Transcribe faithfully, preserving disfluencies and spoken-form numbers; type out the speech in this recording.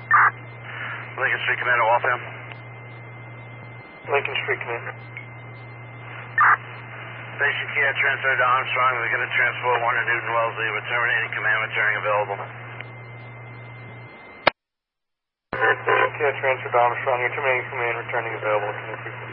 Lincoln Street Commander, Waltham. Lincoln Street Commander. Station Kia transfer to Armstrong. We're going to transport one to Newton Wellesley. We're terminating command returning available. Kia transfer to Armstrong. You're terminating command returning available.